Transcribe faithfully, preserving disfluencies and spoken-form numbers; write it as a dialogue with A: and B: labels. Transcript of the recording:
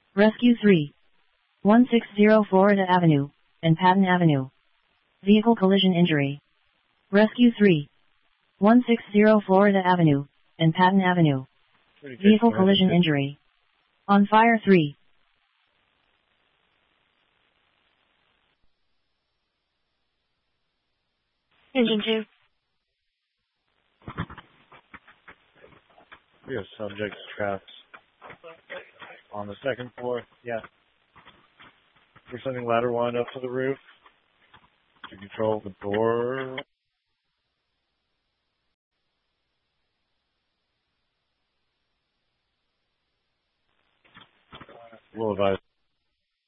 A: Rescue three. one six zero Florida Avenue, and Patton Avenue. Vehicle collision injury. Rescue three. one six zero Florida Avenue, and Patton Avenue. Vehicle collision injury. On fire three.
B: Engine two.
C: We have subjects trapped on the second floor. Yeah. We're sending ladder one up to the roof to control the door.